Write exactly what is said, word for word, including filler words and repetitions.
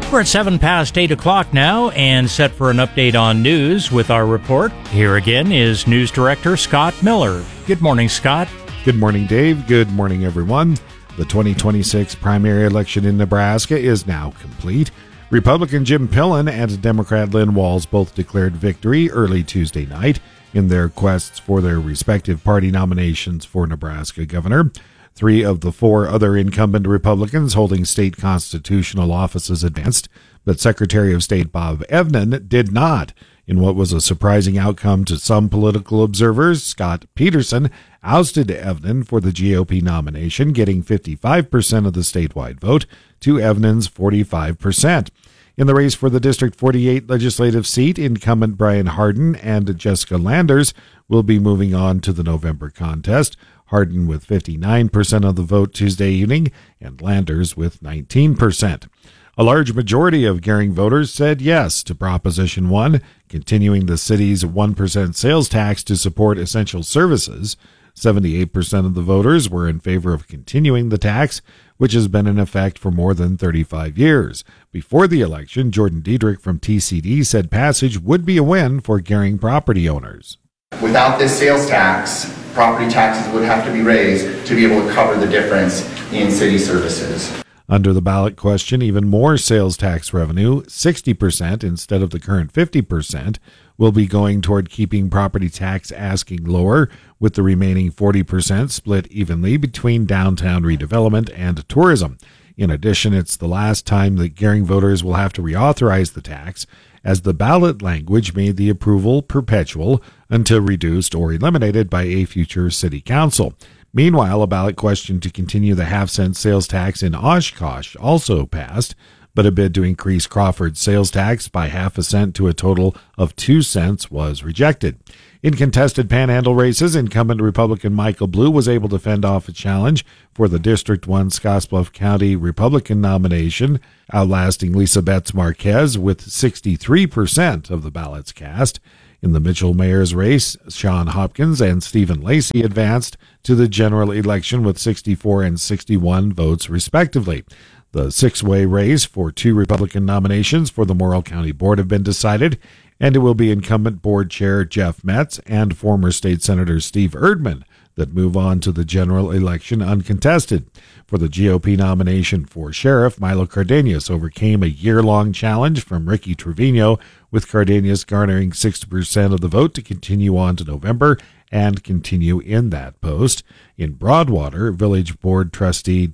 We're at seven past eight o'clock now and set for an update on news with our report. Here again is News Director Scott Miller. Good morning, Scott. Good morning, Dave. Good morning, everyone. The twenty twenty-six primary election in Nebraska is now complete. Republican Jim Pillen and Democrat Lynn Walls both declared victory early Tuesday night in their quests for their respective party nominations for Nebraska governor. Three of the four other incumbent Republicans holding state constitutional offices advanced, but Secretary of State Bob Evnen did not. In what was a surprising outcome to some political observers, Scott Peterson ousted Evnen for the G O P nomination, getting fifty-five percent of the statewide vote to Evnen's forty-five percent. In the race for the District forty-eight legislative seat, incumbent Brian Hardin and Jessica Landers will be moving on to the November contest. Hardin with fifty-nine percent of the vote Tuesday evening, and Landers with nineteen percent. A large majority of Gering voters said yes to Proposition one, continuing the city's one percent sales tax to support essential services. seventy-eight percent of the voters were in favor of continuing the tax, which has been in effect for more than thirty-five years. Before the election, Jordan Diedrich from T C D said passage would be a win for Gering property owners. Without this sales tax, property taxes would have to be raised to be able to cover the difference in city services. Under the ballot question, even more sales tax revenue, sixty percent instead of the current fifty percent, will be going toward keeping property tax asking lower, with the remaining forty percent split evenly between downtown redevelopment and tourism. In addition, it's the last time that Gering voters will have to reauthorize the tax, as the ballot language made the approval perpetual until reduced or eliminated by a future city council. Meanwhile, a ballot question to continue the half-cent sales tax in Oshkosh also passed, but a bid to increase Crawford's sales tax by half a cent to a total of two cents was rejected. In contested panhandle races, incumbent Republican Michael Blue was able to fend off a challenge for the District one Scottsbluff County Republican nomination, outlasting Lisa Betts Marquez with sixty-three percent of the ballots cast. In the Mitchell mayor's race, Sean Hopkins and Stephen Lacey advanced to the general election with sixty-four and sixty-one votes respectively. The six-way race for two Republican nominations for the Morrill County Board have been decided, and it will be incumbent board chair Jeff Metz and former state senator Steve Erdman that move on to the general election uncontested. For the G O P nomination for sheriff, Milo Cardenas overcame a year-long challenge from Ricky Trevino, with Cardenas garnering sixty percent of the vote to continue on to November and continue in that post. In Broadwater, Village Board trustee